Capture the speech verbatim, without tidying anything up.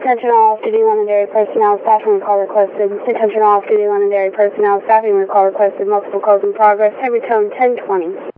Attention all off-duty Londonderry personnel, staffing recall requested. Attention all off-duty Londonderry personnel, staffing recall requested. Multiple calls in progress. Heavy tone ten twenty.